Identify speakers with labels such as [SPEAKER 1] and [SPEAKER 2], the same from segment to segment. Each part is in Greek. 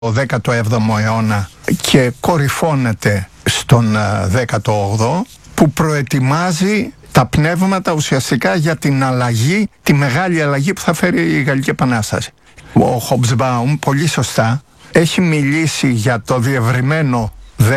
[SPEAKER 1] 17ο αιώνα και κορυφώνεται στον 18ο, που προετοιμάζει τα πνεύματα ουσιαστικά για την αλλαγή, τη μεγάλη αλλαγή που θα φέρει η Γαλλική Επανάσταση. Ο Χομπσμπάουμ πολύ σωστά έχει μιλήσει για το διευρυμένο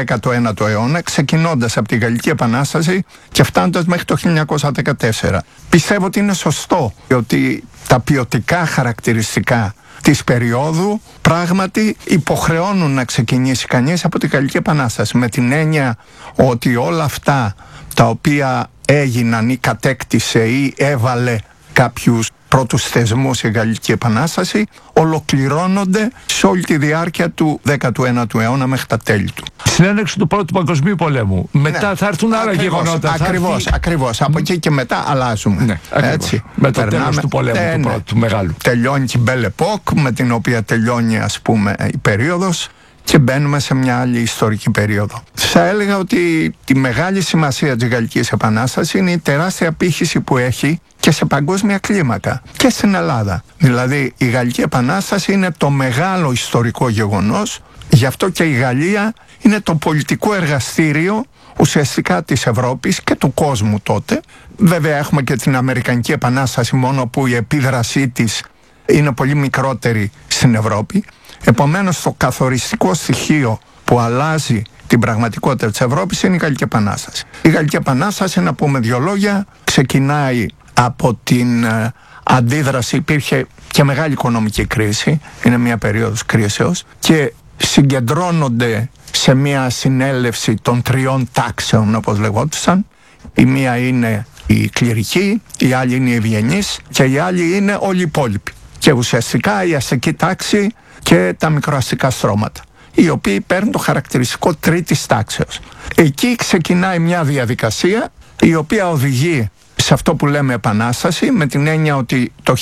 [SPEAKER 1] 19ο αιώνα, ξεκινώντας από τη Γαλλική Επανάσταση και φτάνοντας μέχρι το 1914. Πιστεύω ότι είναι σωστό ότι τα ποιοτικά χαρακτηριστικά της περίοδου πράγματι υποχρεώνουν να ξεκινήσει κανείς από τη Γαλλική Επανάσταση, με την έννοια ότι όλα αυτά τα οποία έγιναν ή κατέκτησε ή έβαλε κάποιους πρώτους θεσμούς η Γαλλική Επανάσταση ολοκληρώνονται σε όλη τη διάρκεια του 19ου αιώνα μέχρι τα τέλη του.
[SPEAKER 2] Στην έναρξη του Πρώτου Παγκοσμίου Πολέμου. Μετά θα έρθουν άλλα γεγονότα.
[SPEAKER 1] Ακριβώς. Από εκεί και μετά αλλάζουμε.
[SPEAKER 2] Ναι, έτσι. Με το τέλος του πολέμου του πρώτου, του μεγάλου.
[SPEAKER 1] Τελειώνει και η Belle Époque, με την οποία τελειώνει, ας πούμε, η περίοδος, και μπαίνουμε σε μια άλλη ιστορική περίοδο. Θα έλεγα ότι τη μεγάλη σημασία της Γαλλικής Επανάστασης είναι η τεράστια απήχηση που έχει και σε παγκόσμια κλίμακα και στην Ελλάδα. Δηλαδή η Γαλλική Επανάσταση είναι το μεγάλο ιστορικό γεγονός, γι' αυτό και η Γαλλία είναι το πολιτικό εργαστήριο ουσιαστικά της Ευρώπης και του κόσμου τότε. Βέβαια έχουμε και την Αμερικανική Επανάσταση, μόνο που η επίδρασή της είναι πολύ μικρότερη στην Ευρώπη. Επομένως το καθοριστικό στοιχείο που αλλάζει την πραγματικότητα της Ευρώπης είναι η Γαλλική Επανάσταση. Η Γαλλική Επανάσταση, να πούμε δύο λόγια, ξεκινάει από την αντίδραση. Υπήρχε και μεγάλη οικονομική κρίση, είναι μια περίοδος κρίσεως, και συγκεντρώνονται σε μια συνέλευση των τριών τάξεων, όπως λεγόντουσαν. Η μία είναι η κληρική, η άλλη είναι η ευγενής και η άλλη είναι όλοι οι υπόλοιποι. Και ουσιαστικά η αστική τάξη και τα μικροαστικά στρώματα, οι οποίοι παίρνουν το χαρακτηριστικό τρίτης τάξεως. Εκεί ξεκινάει μια διαδικασία η οποία οδηγεί σε αυτό που λέμε επανάσταση, με την έννοια ότι το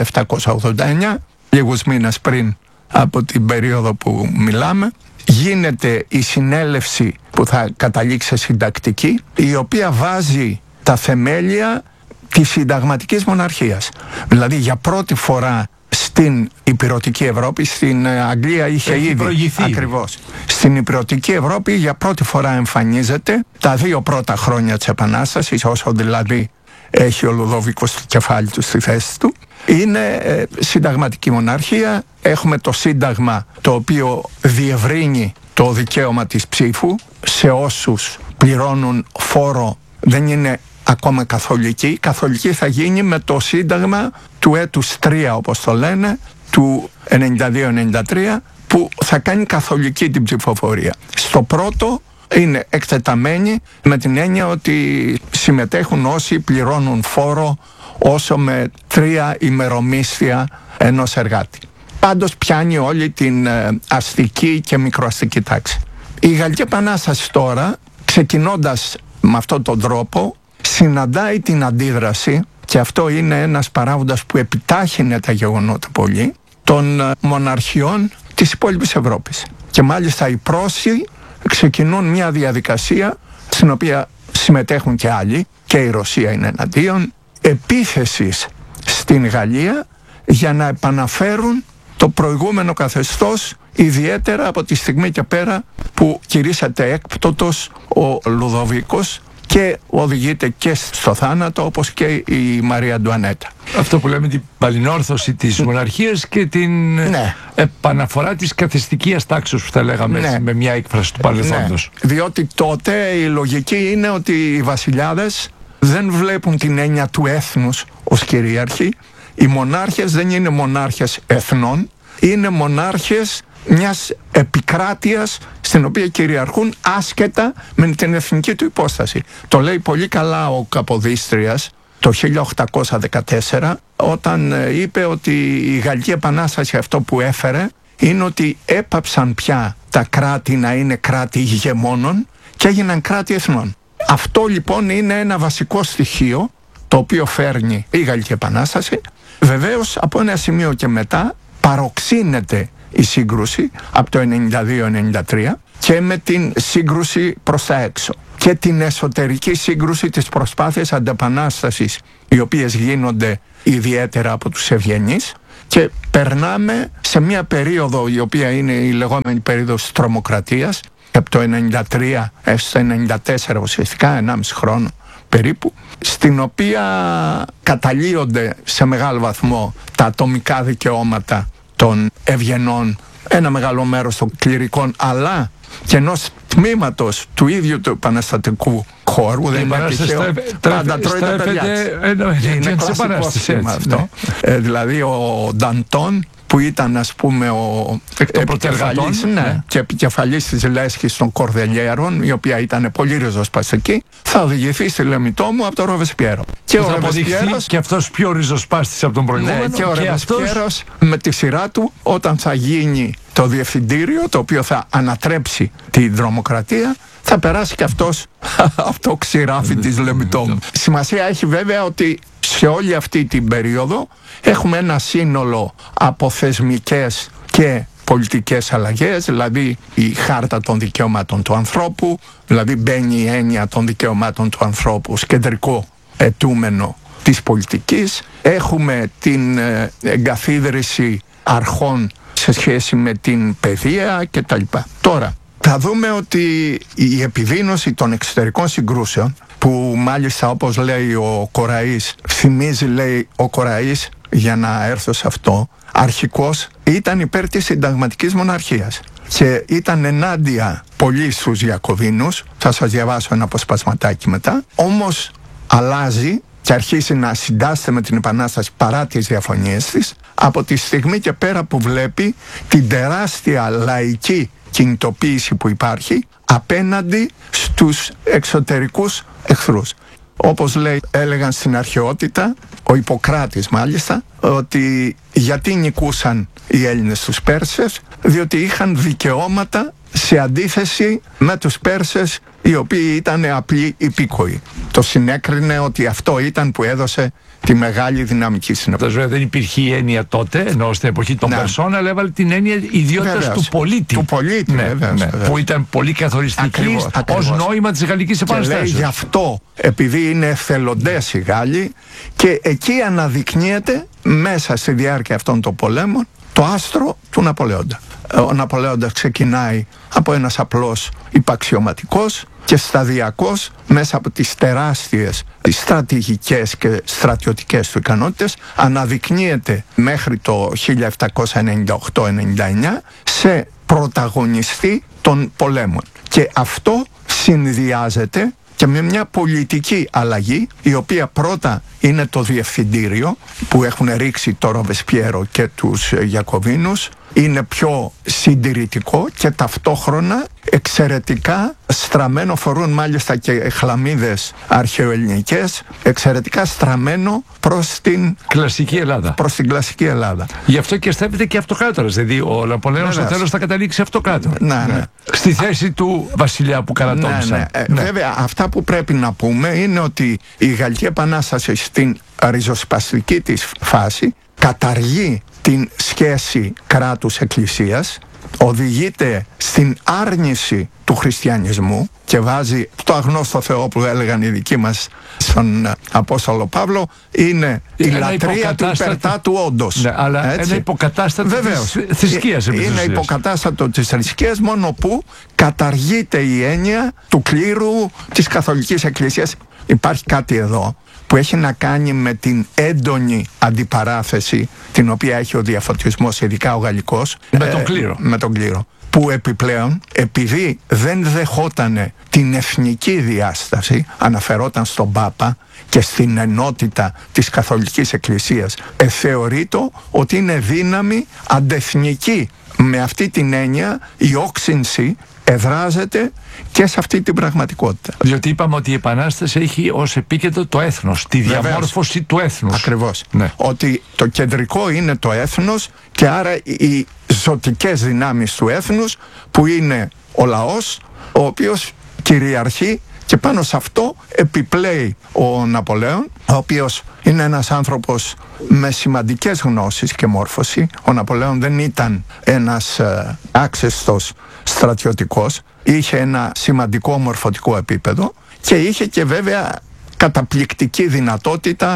[SPEAKER 1] 1789, λίγους μήνες πριν από την περίοδο που μιλάμε, γίνεται η συνέλευση που θα καταλήξει σε συντακτική, η οποία βάζει τα θεμέλια της συνταγματικής μοναρχίας. Δηλαδή για πρώτη φορά στην Ηπειρωτική Ευρώπη, στην Αγγλία είχε ήδη προηγηθεί. Ακριβώς. Στην Ηπειρωτική Ευρώπη για πρώτη φορά εμφανίζεται τα 2 πρώτα χρόνια της Επανάστασης, όσο δηλαδή έχει ο Λουδοβίκος στο κεφάλι του, στη θέση του. Είναι συνταγματική μοναρχία. Έχουμε το Σύνταγμα, το οποίο διευρύνει το δικαίωμα της ψήφου σε όσους πληρώνουν φόρο, δεν είναι ακόμα καθολική. Η καθολική θα γίνει με το Σύνταγμα του έτους 3, όπως το λένε, του 92-93, που θα κάνει καθολική την ψηφοφορία. Στο πρώτο είναι εκτεταμένη, με την έννοια ότι συμμετέχουν όσοι πληρώνουν φόρο όσο με 3 ημερομίσθια ενός εργάτη. Πάντως πιάνει όλη την αστική και μικροαστική τάξη. Η Γαλλική Επανάσταση τώρα, ξεκινώντας με αυτόν τον τρόπο, συναντάει την αντίδραση, και αυτό είναι ένας παράγοντας που επιτάχυνε τα γεγονότα πολύ, των μοναρχιών της υπόλοιπης Ευρώπης. Και μάλιστα οι Πρώσοι ξεκινούν μια διαδικασία στην οποία συμμετέχουν και άλλοι, και η Ρωσία είναι εναντίον, επίθεσης στην Γαλλία για να επαναφέρουν το προηγούμενο καθεστώς, ιδιαίτερα από τη στιγμή και πέρα που κηρύσσεται έκπτωτος ο Λουδοβίκος και οδηγείται και στο θάνατο, όπως και η Μαρία Αντουανέτα.
[SPEAKER 2] Αυτό που λέμε την παλινόρθωση της μοναρχίας και την επαναφορά της καθεστικίας τάξης, που θα λέγαμε με μια έκφραση του παρελθόντος.
[SPEAKER 1] Διότι τότε η λογική είναι ότι οι βασιλιάδες δεν βλέπουν την έννοια του έθνους ως κυρίαρχοι. Οι μονάρχες δεν είναι μονάρχες εθνών, είναι μονάρχες μιας επικράτειας στην οποία κυριαρχούν άσχετα με την εθνική του υπόσταση. Το λέει πολύ καλά ο Καποδίστριας το 1814, όταν είπε ότι η Γαλλική Επανάσταση αυτό που έφερε είναι ότι έπαψαν πια τα κράτη να είναι κράτη ηγεμόνων και έγιναν κράτη εθνών. Αυτό λοιπόν είναι ένα βασικό στοιχείο το οποίο φέρνει η Γαλλική Επανάσταση. Βεβαίως από ένα σημείο και μετά παροξύνεται η σύγκρουση από το 92-93 και με την σύγκρουση προς τα έξω και την εσωτερική σύγκρουση της προσπάθειας αντεπανάστασης, οι οποίες γίνονται ιδιαίτερα από τους ευγενείς, και περνάμε σε μια περίοδο η οποία είναι η λεγόμενη περίοδος τρομοκρατίας, από το 1993 έως το 1994 ουσιαστικά, 1,5 χρόνο περίπου, στην οποία καταλύονται σε μεγάλο βαθμό τα ατομικά δικαιώματα των ευγενών, ένα μεγάλο μέρος των κληρικών, αλλά και ενός τμήματος του ίδιου του επαναστατικού χώρου. Δεν είναι τυχαίο, πάντα τρώει τα παιδιά της. Είναι κλασικό σήμα αυτό. Δηλαδή ο Νταντών, που ήταν ας πούμε ο επικεφαλής, και επικεφαλής της λέσχης των Κορδελιέρων, η οποία ήταν πολύ ριζοσπαστική, θα οδηγηθεί στη Λεμιτόμου από τον Ροβεσπιέρο.
[SPEAKER 2] Και θα αποδειχθεί και αυτός πιο ριζοσπάστης από τον προηγούμενο.
[SPEAKER 1] Και ο Ροβεσπιέρος με τη σειρά του, όταν θα γίνει το διευθυντήριο, το οποίο θα ανατρέψει την τρομοκρατία, θα περάσει και αυτός από το ξηράφι της Λεμιτόμου. Σημασία έχει βέβαια ότι σε όλη αυτή την περίοδο έχουμε ένα σύνολο από θεσμικές και πολιτικές αλλαγές, δηλαδή η χάρτα των δικαιωμάτων του ανθρώπου, δηλαδή μπαίνει η έννοια των δικαιωμάτων του ανθρώπου ως κεντρικό αιτούμενο της πολιτικής. Έχουμε την εγκαθίδρυση αρχών σε σχέση με την παιδεία κτλ. Τώρα, θα δούμε ότι η επιδείνωση των εξωτερικών συγκρούσεων, που μάλιστα όπως λέει ο Κοραής, θυμίζει λέει ο Κοραής, για να έρθω σε αυτό, αρχικώς ήταν υπέρ της συνταγματικής μοναρχίας και ήταν ενάντια πολύ στους Ιακωβίνους. Θα σας διαβάσω ένα αποσπασματάκι μετά. Όμως αλλάζει και αρχίσει να συντάσσεται με την Επανάσταση παρά τις διαφωνίες της, από τη στιγμή και πέρα που βλέπει την τεράστια λαϊκή κινητοποίηση που υπάρχει απέναντι στους εξωτερικούς εχθρούς. Όπως έλεγαν στην αρχαιότητα, ο Ιπποκράτης μάλιστα, ότι γιατί νικούσαν οι Έλληνες τους Πέρσες, διότι είχαν δικαιώματα σε αντίθεση με τους Πέρσες, οι οποίοι ήταν απλοί υπήκοοι. Το συνέκρινε ότι αυτό ήταν που έδωσε τη μεγάλη δυναμική συνέπεια.
[SPEAKER 2] Βέβαια δεν υπήρχε η έννοια τότε, ενώ στην εποχή των Περσών, αλλά έβαλε την έννοια ιδιότητας του πολίτη.
[SPEAKER 1] Του πολίτη,
[SPEAKER 2] που ήταν πολύ καθοριστική ως νόημα της Γαλλικής Επαναστάσεως.
[SPEAKER 1] Γι' αυτό, επειδή είναι εθελοντές οι Γάλλοι, και εκεί αναδεικνύεται μέσα στη διάρκεια αυτών των πολέμων το άστρο του Ναπολέοντα. Ο Ναπολέοντας ξεκινάει από ένας απλός υπαξιωματικός και σταδιακώς, μέσα από τις τεράστιες στρατηγικές και στρατιωτικές του ικανότητες, αναδεικνύεται μέχρι το 1798-99 σε πρωταγωνιστή των πολέμων. Και αυτό συνδυάζεται και με μια πολιτική αλλαγή, η οποία πρώτα είναι το διευθυντήριο που έχουν ρίξει το Ροβεσπιέρο και τους Ιακωβίνους, είναι πιο συντηρητικό και ταυτόχρονα εξαιρετικά στραμμένο, φορούν μάλιστα και χλαμίδες αρχαιοελληνικές, εξαιρετικά στραμμένο προς την
[SPEAKER 2] κλασική Ελλάδα.
[SPEAKER 1] Προς την κλασική Ελλάδα.
[SPEAKER 2] Γι' αυτό και στέφεται και αυτοκράτορας, δηλαδή ο Ναπολέοντας στο τέλος θα καταλήξει αυτοκράτορα.
[SPEAKER 1] Ναι.
[SPEAKER 2] Στη θέση του βασιλιά που καρατόμησαν.
[SPEAKER 1] Βέβαια, αυτά που πρέπει να πούμε είναι ότι η Γαλλική Επανάσταση στην ριζοσπαστική της φάση καταργεί την σχέση κράτους-εκκλησίας, οδηγείται στην άρνηση του χριστιανισμού και βάζει το αγνώστο Θεό που έλεγαν οι δικοί μας στον Απόστολο Παύλο, είναι η λατρεία του υπερτάτου όντως.
[SPEAKER 2] Ναι, αλλά ένα υποκατάστατο της θρησκείας.
[SPEAKER 1] Είναι υποκατάστατο της θρησκείας, μόνο που καταργείται η έννοια του κλήρου της Καθολικής Εκκλησίας. Υπάρχει κάτι εδώ που έχει να κάνει με την έντονη αντιπαράθεση την οποία έχει ο διαφωτισμός, ειδικά ο γαλλικός,
[SPEAKER 2] με τον
[SPEAKER 1] κλήρο. Που επιπλέον, επειδή δεν δεχότανε την εθνική διάσταση, αναφερόταν στον Πάπα και στην ενότητα της Καθολικής Εκκλησίας, θεωρείται ότι είναι δύναμη αντεθνική. Με αυτή την έννοια η όξυνση εδράζεται και σε αυτή την πραγματικότητα.
[SPEAKER 2] Διότι είπαμε ότι η Επανάσταση έχει ως επίκεντρο το έθνος, τη διαμόρφωση του έθνους.
[SPEAKER 1] Ακριβώς. Ότι το κεντρικό είναι το έθνος και άρα οι ζωτικές δυνάμεις του έθνους, που είναι ο λαός, ο οποίος κυριαρχεί, και πάνω σε αυτό επιπλέει ο Ναπολέον, ο οποίος είναι ένας άνθρωπος με σημαντικές γνώσεις και μόρφωση. Ο Ναπολέον δεν ήταν ένας άξεστος στρατιωτικός, είχε ένα σημαντικό μορφωτικό επίπεδο και είχε και βέβαια καταπληκτική δυνατότητα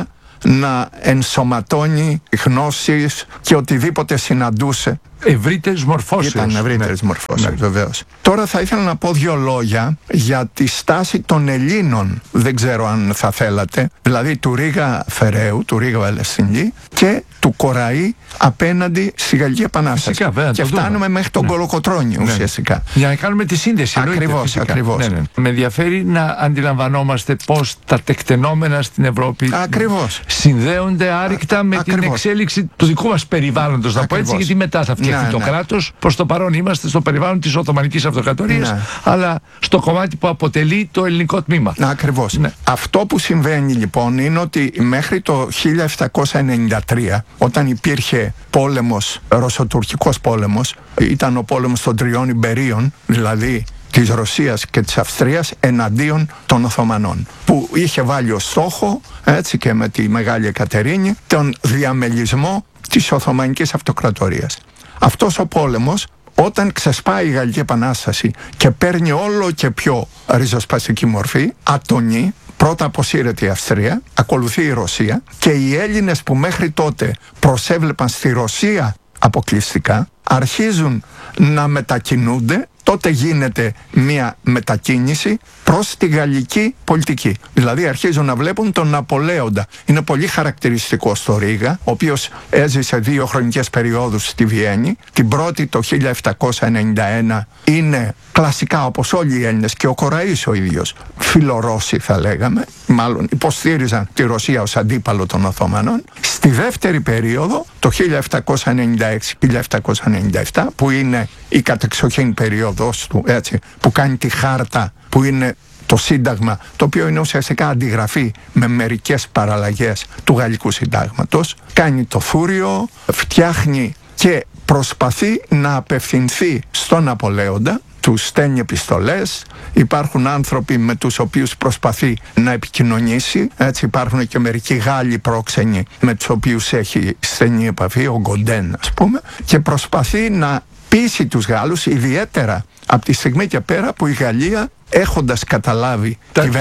[SPEAKER 1] να ενσωματώνει γνώσεις και οτιδήποτε συναντούσε.
[SPEAKER 2] Ευρύτερης μορφώσεως.
[SPEAKER 1] Ήταν ευρύτερης μορφώσεως, βεβαίως. Τώρα θα ήθελα να πω 2 λόγια για τη στάση των Ελλήνων. Δεν ξέρω αν θα θέλατε. Δηλαδή του Ρίγα Φεραίου, του Ρίγα Βελεσσινή και του Κοραή απέναντι στη Γαλλική Επανάσταση.
[SPEAKER 2] Φυσικά, βέβαια,
[SPEAKER 1] και φτάνουμε μέχρι τον Κολοκοτρώνη ουσιαστικά.
[SPEAKER 2] Για να κάνουμε τη σύνδεση.
[SPEAKER 1] Ακριβώς.
[SPEAKER 2] Με ενδιαφέρει να αντιλαμβανόμαστε πώς τα τεκτενόμενα στην Ευρώπη συνδέονται άρρηκτα με την εξέλιξη του δικού μας περιβάλλοντος. Να πω έτσι, γιατί μετά θα φτιαχτεί το κράτος. Προς το παρόν είμαστε στο περιβάλλον της Οθωμανικής Αυτοκρατορίας, αλλά στο κομμάτι που αποτελεί το ελληνικό τμήμα.
[SPEAKER 1] Ακριβώς. Αυτό που συμβαίνει λοιπόν είναι ότι μέχρι το 1793, όταν υπήρχε πόλεμος, ρωσοτουρκικός πόλεμος, ήταν ο πόλεμος των 3 Ιμπερίων, δηλαδή της Ρωσίας και της Αυστρίας εναντίον των Οθωμανών, που είχε βάλει ως στόχο, έτσι και με τη Μεγάλη Εκατερίνη, τον διαμελισμό της Οθωμανικής Αυτοκρατορίας. Αυτός ο πόλεμος, όταν ξεσπάει η Γαλλική Επανάσταση και παίρνει όλο και πιο ριζοσπαστική μορφή, ατονεί. Πρώτα αποσύρεται η Αυστρία, ακολουθεί η Ρωσία και οι Έλληνες που μέχρι τότε προσέβλεπαν στη Ρωσία αποκλειστικά αρχίζουν να μετακινούνται. Τότε γίνεται μια μετακίνηση προς τη γαλλική πολιτική. Δηλαδή αρχίζουν να βλέπουν τον Ναπολέοντα. Είναι πολύ χαρακτηριστικό στο Ρίγα, ο οποίος έζησε 2 χρονικές περιόδους στη Βιέννη. Την πρώτη το 1791 είναι κλασικά, όπως όλοι οι Έλληνες και ο Κοραής ο ίδιος, φιλορώσοι θα λέγαμε, μάλλον υποστήριζαν τη Ρωσία ως αντίπαλο των Οθωμανών. Στη δεύτερη περίοδο, το 1796-1797, που είναι η κατεξοχήν περίοδος του, έτσι, που κάνει τη χάρτα, που είναι το Σύνταγμα, το οποίο είναι ουσιαστικά αντιγραφή με μερικές παραλλαγές του Γαλλικού Συντάγματος, κάνει το θούριο, φτιάχνει και προσπαθεί να απευθυνθεί στον Ναπολέοντα, του στέλνει επιστολές, υπάρχουν άνθρωποι με τους οποίους προσπαθεί να επικοινωνήσει, έτσι υπάρχουν και μερικοί Γάλλοι πρόξενοι με τους οποίους έχει στενή επαφή, ο Γκοντέν ας πούμε, και προσπαθεί να πείσει τους Γάλλους, ιδιαίτερα από τη στιγμή και πέρα που η Γαλλία, έχοντας καταλάβει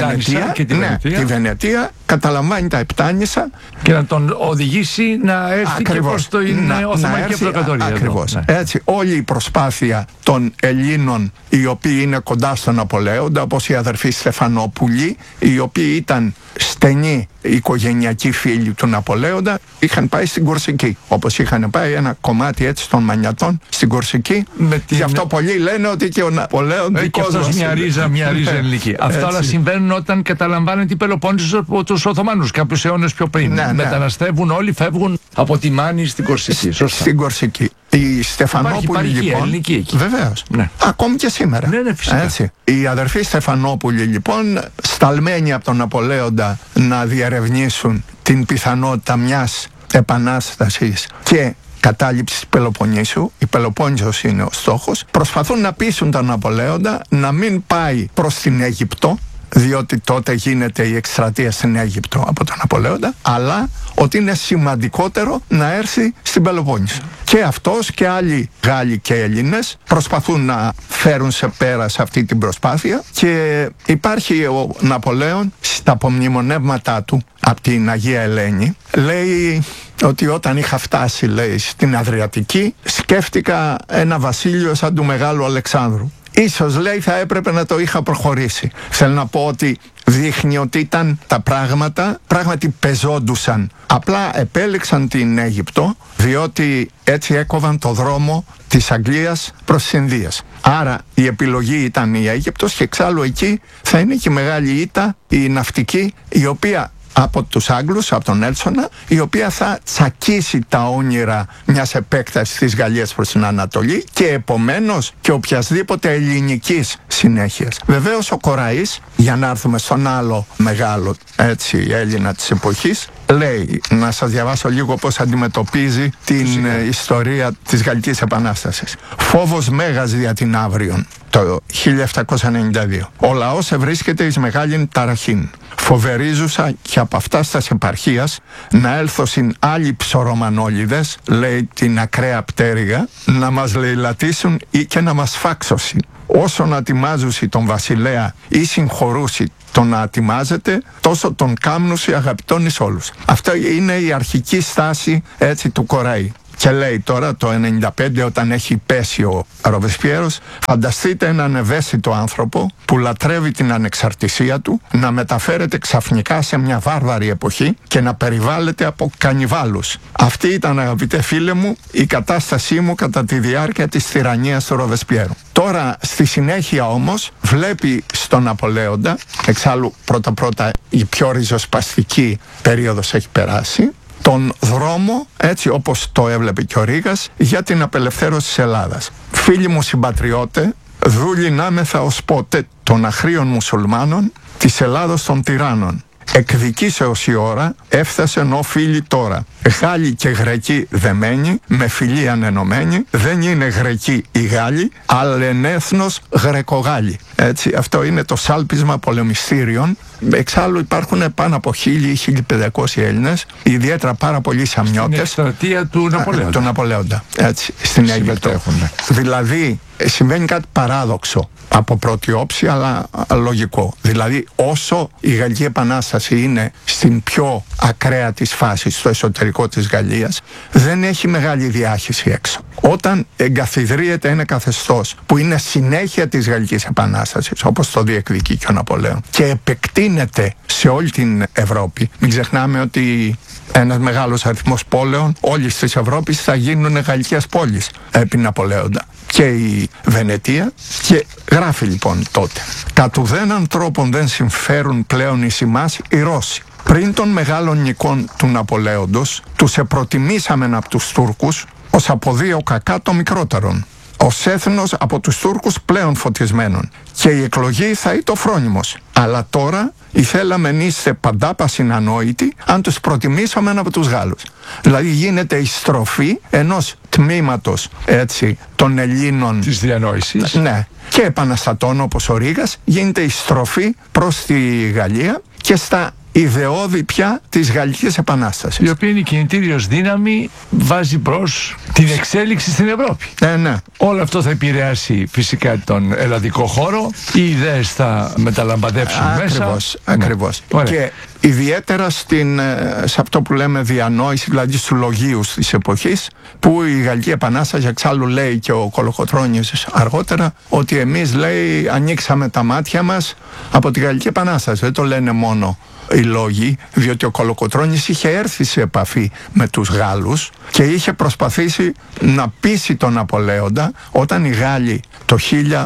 [SPEAKER 1] τη Βενετία, καταλαμβάνει τα Επτάνησα
[SPEAKER 2] και να τον οδηγήσει να έρθει και προς το Οθωμανική Αυτοκρατορία.
[SPEAKER 1] Ακριβώς. Έτσι, όλη η προσπάθεια των Ελλήνων, οι οποίοι είναι κοντά στον Ναπολέοντα, όπως οι αδερφοί Στεφανόπουλοι, οι οποίοι ήταν στενοί οικογενειακοί φίλοι του Ναπολέοντα, είχαν πάει στην Κορσική, όπως είχαν πάει ένα κομμάτι έτσι των Μανιατών στην Κορσική. Γι' αυτό πολλοί λένε ότι και ο Ναπολέον δικός μας
[SPEAKER 2] μια ρίζα ελληνική. Αυτά όλα συμβαίνουν όταν καταλαμβάνεται η Πελοπόννησος από τους Οθωμανούς κάποιους αιώνες πιο πριν. Μεταναστεύουν όλοι, φεύγουν από τη Μάνη στην Κορσική.
[SPEAKER 1] Στην Κορσική. Οι Στεφανόπουλοι λοιπόν.
[SPEAKER 2] Ελληνική εκεί.
[SPEAKER 1] Βεβαίως. Ακόμη και σήμερα.
[SPEAKER 2] Ναι, φυσικά.
[SPEAKER 1] Έτσι. Οι αδερφοί Στεφανόπουλοι λοιπόν, σταλμένοι από τον Ναπολέοντα να διερευνήσουν την πιθανότητα μιας επανάστασης και κατάληψης Πελοποννήσου, η Πελοπόννησος είναι ο στόχος, προσπαθούν να πείσουν τον Ναπολέοντα να μην πάει προς την Αίγυπτο, διότι τότε γίνεται η εκστρατεία στην Αίγυπτο από τον Ναπολέοντα, αλλά ότι είναι σημαντικότερο να έρθει στην Πελοπόννησο. Και αυτός και άλλοι Γάλλοι και Έλληνες προσπαθούν να φέρουν σε πέρα σε αυτή την προσπάθεια και υπάρχει ο Ναπολέον στα απομνημονεύματά του από την Αγία Ελένη, λέει ότι όταν είχα φτάσει, λέει, στην Αδριατική, σκέφτηκα ένα βασίλειο σαν του Μεγάλου Αλεξάνδρου. Ίσως, λέει, θα έπρεπε να το είχα προχωρήσει. Θέλω να πω ότι δείχνει ότι ήταν τα πράγματα, πράγματι πεζόντουσαν. Απλά επέλεξαν την Αίγυπτο, διότι έτσι έκοβαν το δρόμο της Αγγλίας προς τις Ινδίες. Άρα η επιλογή ήταν η Αίγυπτος και εξάλλου εκεί θα είναι και η μεγάλη ήττα, η ναυτική, η οποία από τους Άγγλους, από τον Έλσονα, η οποία θα τσακίσει τα όνειρα μιας επέκτασης της Γαλλίας προς την Ανατολή και επομένως και οποιασδήποτε ελληνικής συνέχειας. Βεβαίως ο Κοραής, για να έρθουμε στον άλλο μεγάλο έτσι Έλληνα της εποχής, λέει, να σας διαβάσω λίγο πώς αντιμετωπίζει την ιστορία της Γαλλικής Επανάστασης. Φόβος μέγας δια την αύριον, το 1792. Ο λαός ευρίσκεται εις μεγάλην ταραχήν. Φοβερίζουσα και από αυτά στας επαρχίας να έλθωσιν άλλοι ψωρομανόλιδες, λέει την ακραία πτέρυγα, να μας λαιλατήσουν ή και να μας φάξωσιν. όσο να τιμάζουσι τον βασιλέα ή συγχωρούσι τον να ατιμάζεται, τόσο τον κάμνουσι αγαπητόν εις όλους. Αυτό είναι η αρχική στάση, έτσι, του Κοραή. Και λέει τώρα το 1995, όταν έχει πέσει ο Ροβεσπιέρος, φανταστείτε έναν ευαίσθητο άνθρωπο που λατρεύει την ανεξαρτησία του να μεταφέρεται ξαφνικά σε μια βάρβαρη εποχή και να περιβάλλεται από κανιβάλους. Αυτή ήταν, αγαπητέ φίλε μου, η κατάστασή μου κατά τη διάρκεια της τυραννίας του Ροβεσπιέρου. Τώρα στη συνέχεια όμως βλέπει στον Ναπολέοντα, εξάλλου πρώτα η πιο ριζοσπαστική περίοδος έχει περάσει, τον δρόμο, έτσι όπως το έβλεπε και ο Ρήγας, για την απελευθέρωση της Ελλάδας. Φίλοι μου συμπατριώτε, δούληνάμεθα ως πότε των αχρίων μουσουλμάνων της Ελλάδος των τυράννων. Εκδικήσεως η ώρα έφτασε ενώ φίλοι τώρα. Γάλλοι και Γρεκοί δεμένοι, με φιλία ενωμένοι, δεν είναι Γρεκοί οι Γάλλοι, αλλά είναι έθνος Γρεκογάλλοι. Έτσι, αυτό είναι το σάλπισμα πολεμιστήριων. Εξάλλου υπάρχουν πάνω από 1.000-1.500 Έλληνες, ιδιαίτερα πάρα πολλοί Σαμιώτες.
[SPEAKER 2] Στην εκστρατεία του Ναπολέοντα.
[SPEAKER 1] Του Ναπολέοντα, έτσι, στην Αίγυπτο. Δηλαδή, συμβαίνει κάτι παράδοξο από πρώτη όψη, αλλά λογικό. Δηλαδή, όσο η Γαλλική Επανάσταση είναι στην πιο ακραία της φάση, στο εσωτερικό της Γαλλίας, δεν έχει μεγάλη διάχυση έξω. Όταν εγκαθιδρύεται ένα καθεστώς που είναι συνέχεια της Γαλλικής Επανάστασης, όπως το διεκδικεί και ο Ναπολέον, και επεκτείνεται σε όλη την Ευρώπη, μην ξεχνάμε ότι ένας μεγάλος αριθμός πόλεων όλης της Ευρώπης θα γίνουν γαλλικές πόλεις επί Ναπολέοντα, και η Βενετία. Και γράφει λοιπόν τότε: «Κατ' ουδέναν τρόπον δεν συμφέρουν πλέον εις ημάς οι Ρώσοι. Πριν των μεγάλων νικών του Ναπολέοντος, τους επροτιμήσαμεν από τους Τούρκους ως από δύο κακά των μικρότερων, ως έθνος από τους Τούρκους πλέον φωτισμένων, και η εκλογή θα είτο φρόνιμος. Αλλά τώρα ήθελαμεν είστε παντάπασιν ανόητοι αν τους προτιμήσαμεν από τους Γάλλους». Δηλαδή γίνεται η στροφή ενός τμήματος, έτσι, των Ελλήνων
[SPEAKER 2] της διανόησης.
[SPEAKER 1] Ναι. Και επαναστατών όπως ο Ρήγας, γίνεται η στροφή προς τη Γαλλία και στα ιδεώδη πια της Γαλλικής Επανάστασης,
[SPEAKER 2] η οποία είναι η κινητήριος δύναμη, βάζει προς την εξέλιξη στην Ευρώπη.
[SPEAKER 1] Ναι.
[SPEAKER 2] Όλο αυτό θα επηρεάσει φυσικά τον ελλαδικό χώρο. Οι ιδέες θα μεταλαμπαδεύσουν μέσα.
[SPEAKER 1] Ακριβώς.
[SPEAKER 2] Ναι.
[SPEAKER 1] Και ιδιαίτερα σε αυτό που λέμε διανόηση, δηλαδή στους λογίους της εποχής, που η Γαλλική Επανάσταση, εξάλλου λέει και ο Κολοκοτρώνης αργότερα, ότι εμείς, λέει, ανοίξαμε τα μάτια μας από τη Γαλλική Επανάσταση. Δεν το λένε μόνο οι λόγοι, διότι ο Κολοκοτρώνης είχε έρθει σε επαφή με τους Γάλλους και είχε προσπαθήσει να πείσει τον Ναπολέοντα, όταν οι Γάλλοι το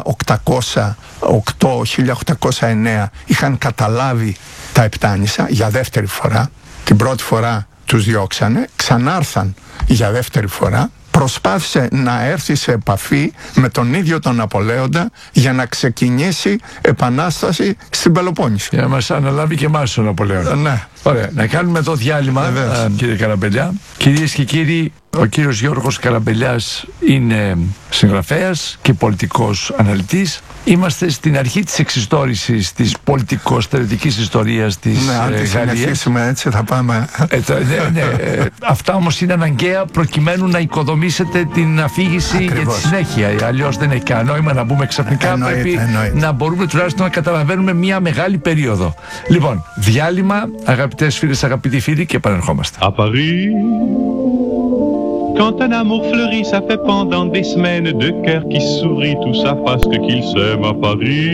[SPEAKER 1] 1808-1809 είχαν καταλάβει τα Επτάνησα για δεύτερη φορά. Την πρώτη φορά τους διώξανε, ξανάρθαν για δεύτερη φορά. Προσπάθησε να έρθει σε επαφή με τον ίδιο τον Ναπολέοντα για να ξεκινήσει επανάσταση στην Πελοπόννησο.
[SPEAKER 2] Για να μας αναλάβει και εμάς ο Ναπολέον.
[SPEAKER 1] Ναι.
[SPEAKER 2] Ωραία, να κάνουμε εδώ διάλειμμα, κύριε Καραμπελιά. Κυρίες και κύριοι, ο κύριος Γιώργος Καραμπελιάς είναι συγγραφέας και πολιτικός αναλυτής. Είμαστε στην αρχή της εξιστόρησης της πολιτικο-στρατηγικής ιστορίας της
[SPEAKER 1] αν τη συνεχίσουμε έτσι θα πάμε.
[SPEAKER 2] Αυτά όμως είναι αναγκαία προκειμένου να οικοδομήσετε την αφήγηση για τη συνέχεια. Αλλιώς δεν έχει κανένα νόημα να μπούμε ξαφνικά. Πρέπει να μπορούμε τουλάχιστον να καταλαβαίνουμε μια μεγάλη περίοδο. Λοιπόν, διάλειμμα, αγαπητές φίλες, αγαπητοί φίλοι, και επανερχόμαστε.
[SPEAKER 3] Quand un amour fleurit, ça fait pendant des semaines deux cœurs qui sourient, tout ça parce qu'ils s'aiment à Paris.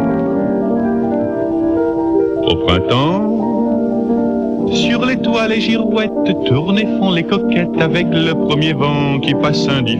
[SPEAKER 3] Au printemps, sur les toits les girouettes tournent et font les coquettes avec le premier vent qui passe indifférent.